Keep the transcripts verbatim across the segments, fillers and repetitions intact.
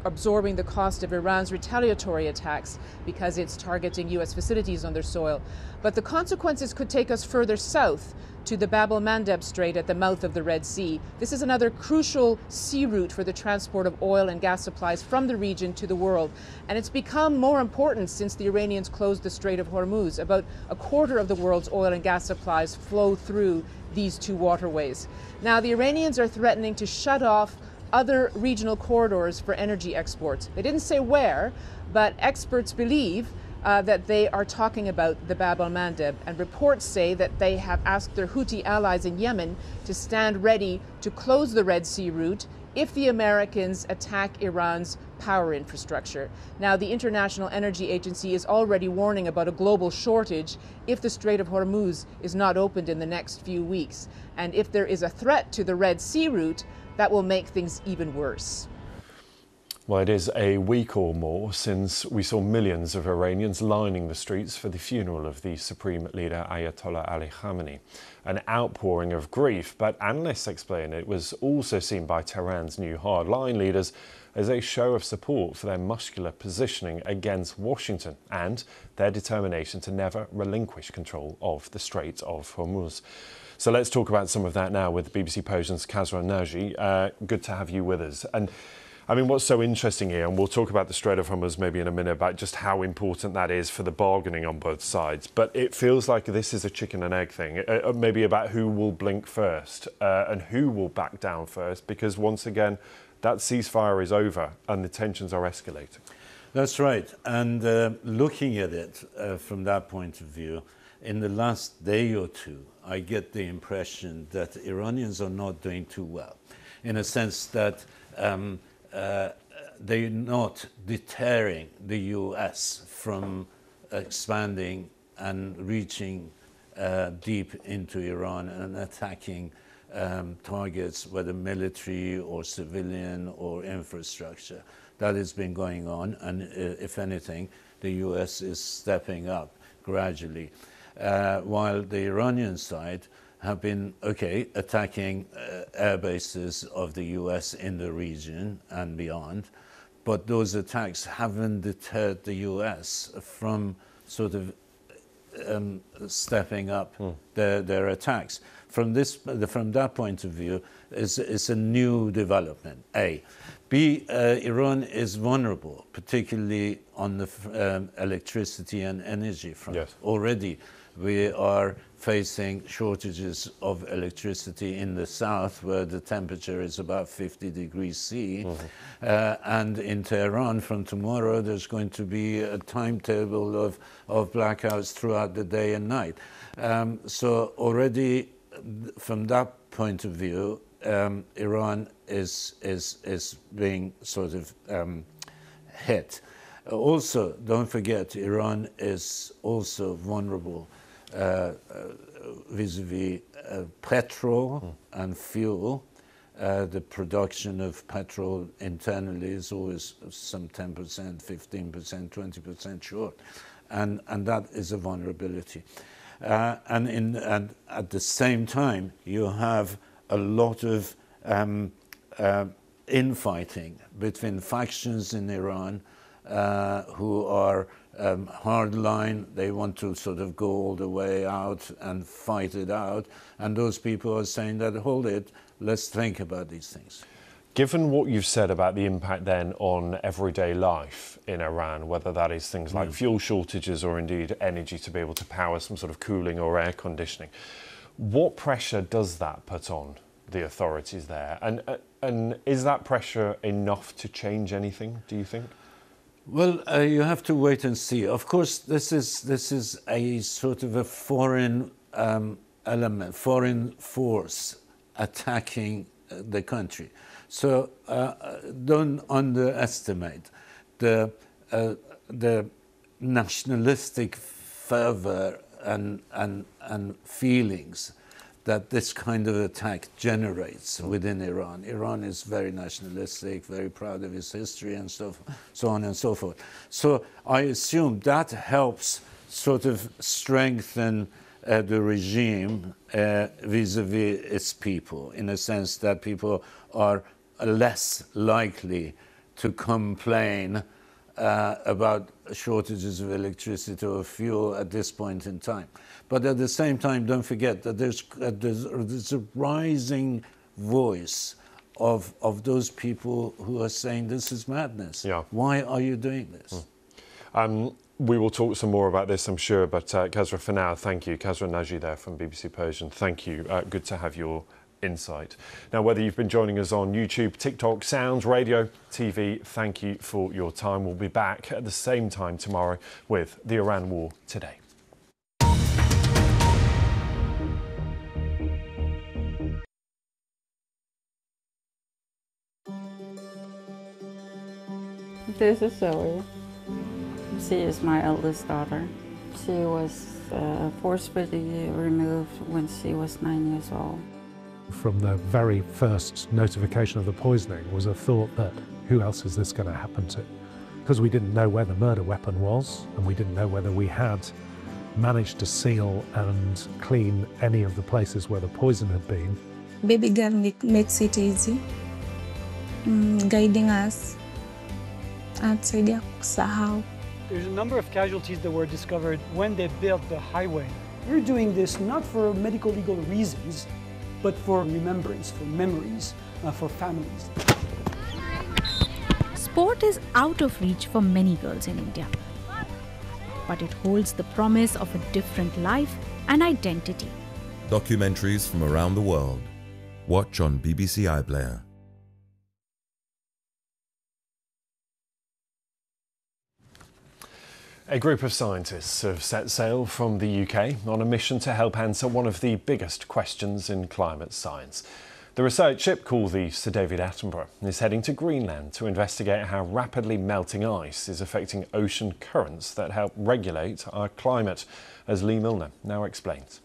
absorbing the cost of Iran's retaliatory attacks because it's targeting U S facilities on their soil. But the consequences could take us further south to the Bab el-Mandeb Strait at the mouth of the Red Sea. This is another crucial sea route for the transport of oil and gas supplies from the region to the world. And it's become more important since the Iranians closed the Strait of Hormuz. About a quarter of the world's oil and gas supplies flow through these two waterways. Now, the Iranians are threatening to shut off other regional corridors for energy exports. They didn't say where, but experts believe Uh, that they are talking about the Bab el-Mandeb, and reports say that they have asked their Houthi allies in Yemen to stand ready to close the Red Sea route if the Americans attack Iran's power infrastructure. Now, the International Energy Agency is already warning about a global shortage if the Strait of Hormuz is not opened in the next few weeks. And if there is a threat to the Red Sea route, that will make things even worse. Well, it is a week or more since we saw millions of Iranians lining the streets for the funeral of the Supreme Leader Ayatollah Ali Khamenei. An outpouring of grief, but analysts explain it was also seen by Tehran's new hardline leaders as a show of support for their muscular positioning against Washington and their determination to never relinquish control of the Strait of Hormuz. So let's talk about some of that now with B B C Persian's Kasra Naji. Uh, good to have you with us. And I mean, what's so interesting here, and we'll talk about the Strait of Hormuz maybe in a minute, about just how important that is for the bargaining on both sides. But it feels like this is a chicken and egg thing, uh, maybe about who will blink first uh, and who will back down first, because once again, that ceasefire is over and the tensions are escalating. That's right. And uh, looking at it uh, from that point of view, in the last day or two, I get the impression that Iranians are not doing too well, in a sense that um, Uh, they're not deterring the U S from expanding and reaching uh, deep into Iran and attacking um, targets, whether military or civilian or infrastructure. That has been going on, and uh, if anything, the U S is stepping up gradually, uh, while the Iranian side have been, okay, attacking uh, air bases of the U S in the region and beyond, but those attacks haven't deterred the U S from sort of um, stepping up hmm. their, their attacks. From this, from that point of view, it's, it's a new development, A. B, uh, Iran is vulnerable, particularly on the um, electricity and energy front. Yes. Already, we are facing shortages of electricity in the south, where the temperature is about fifty degrees C. Mm-hmm. uh, and in Tehran, from tomorrow, there's going to be a timetable of, of blackouts throughout the day and night. Um, so already, from that point of view, um, Iran is, is, is being sort of um, hit. Also, don't forget, Iran is also vulnerable Uh, uh, vis-a-vis uh, petrol mm. and fuel. Uh, the production of petrol internally is always some ten percent, fifteen percent, twenty percent short, and, and that is a vulnerability. Uh, and, in, and at the same time, you have a lot of um, uh, infighting between factions in Iran uh, who are Um, hardline. They want to sort of go all the way out and fight it out. And those people are saying that, hold it, let's think about these things. Given what you've said about the impact then on everyday life in Iran, whether that is things like mm. fuel shortages or indeed energy to be able to power some sort of cooling or air conditioning, what pressure does that put on the authorities there? And, uh, and is that pressure enough to change anything, do you think? Well, uh, you have to wait and see. Of course, this is this is a sort of a foreign um, element, foreign force attacking uh, the country. So uh, don't underestimate the uh, the nationalistic fervor and and and feelings that this kind of attack generates within Iran. Iran is very nationalistic, very proud of its history, and so, so on and so forth. So I assume that helps sort of strengthen uh, the regime uh, vis-a-vis its people, in a sense that people are less likely to complain uh, about shortages of electricity or fuel at this point in time. But at the same time, don't forget that there's, uh, there's, there's a rising voice of, of those people who are saying this is madness. Yeah. Why are you doing this? Mm. Um, we will talk some more about this, I'm sure, but uh, Kasra, for now, thank you. Kasra Naji there from B B C Persian, thank you. Uh, good to have your insight. Now, whether you've been joining us on YouTube, TikTok, Sounds, radio, T V, thank you for your time. We'll be back at the same time tomorrow with the Iran War Today. This is Zoe. She is my eldest daughter. She was uh, forcibly removed when she was nine years old. From the very first notification of the poisoning was a thought that who else is this going to happen to? Because we didn't know where the murder weapon was, and we didn't know whether we had managed to seal and clean any of the places where the poison had been. Baby girl makes it easy, mm, guiding us. There's a number of casualties that were discovered when they built the highway. We're doing this not for medical legal reasons, but for remembrance, for memories, uh, for families. Sport is out of reach for many girls in India, but it holds the promise of a different life and identity. Documentaries from around the world. Watch on B B C iPlayer. A group of scientists have set sail from the U K on a mission to help answer one of the biggest questions in climate science. The research ship, called the Sir David Attenborough, is heading to Greenland to investigate how rapidly melting ice is affecting ocean currents that help regulate our climate, as Lee Milner now explains.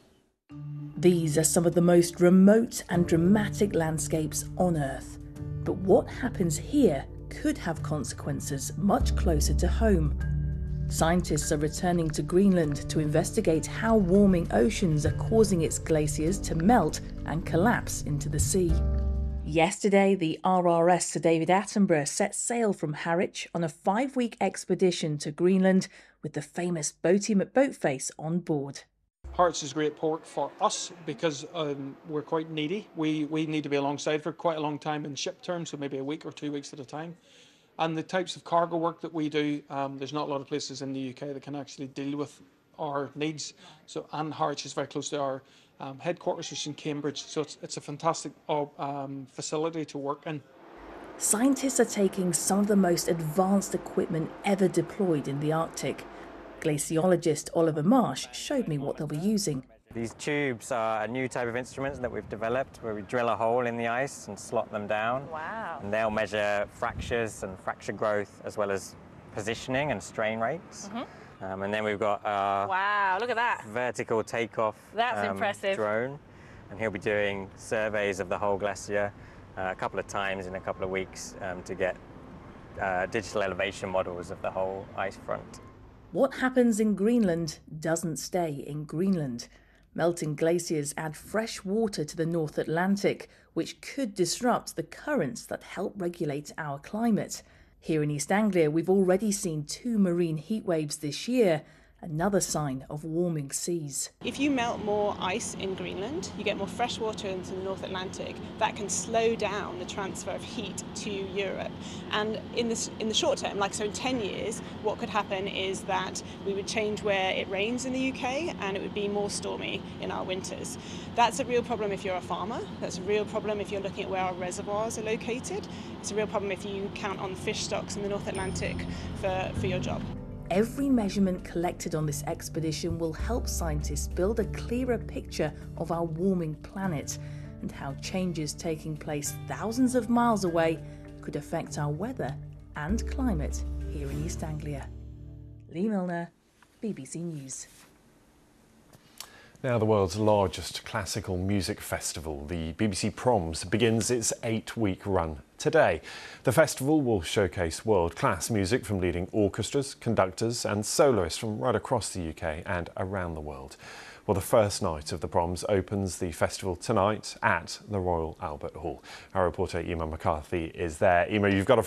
These are some of the most remote and dramatic landscapes on Earth. But what happens here could have consequences much closer to home. Scientists are returning to Greenland to investigate how warming oceans are causing its glaciers to melt and collapse into the sea. Yesterday, the R R S Sir David Attenborough set sail from Harwich on a five-week expedition to Greenland with the famous Boaty McBoatface on board. Harwich is a great port for us because um, we're quite needy. We, we need to be alongside for quite a long time in ship terms, so maybe a week or two weeks at a time. And the types of cargo work that we do, um, there's not a lot of places in the U K that can actually deal with our needs. So, and Harwich is very close to our um, headquarters, which is in Cambridge. So it's, it's a fantastic uh, um, facility to work in. Scientists are taking some of the most advanced equipment ever deployed in the Arctic. Glaciologist Oliver Marsh showed me what they'll be using. These tubes are a new type of instrument that we've developed where we drill a hole in the ice and slot them down. Wow. And they'll measure fractures and fracture growth as well as positioning and strain rates. Mm-hmm. um, and then we've got our wow, look at that. vertical takeoff That's um, impressive. drone. And he'll be doing surveys of the whole glacier uh, a couple of times in a couple of weeks um, to get uh, digital elevation models of the whole ice front. What happens in Greenland doesn't stay in Greenland. Melting glaciers add fresh water to the North Atlantic, which could disrupt the currents that help regulate our climate. Here in East Anglia, we've already seen two marine heat waves this year, another sign of warming seas. If you melt more ice in Greenland, you get more fresh water into the North Atlantic. That can slow down the transfer of heat to Europe. And in, this, in the short term, like so in ten years, what could happen is that we would change where it rains in the U K and it would be more stormy in our winters. That's a real problem if you're a farmer. That's a real problem if you're looking at where our reservoirs are located. It's a real problem if you count on fish stocks in the North Atlantic for, for your job. Every measurement collected on this expedition will help scientists build a clearer picture of our warming planet and how changes taking place thousands of miles away could affect our weather and climate here in East Anglia. Lee Milner, B B C News. Now, the world's largest classical music festival, the B B C Proms, begins its eight-week run today. The festival will showcase world-class music from leading orchestras, conductors and soloists from right across the U K and around the world. Well, the first night of the Proms opens the festival tonight at the Royal Albert Hall. Our reporter Emma McCarthy is there. Emma, you've got a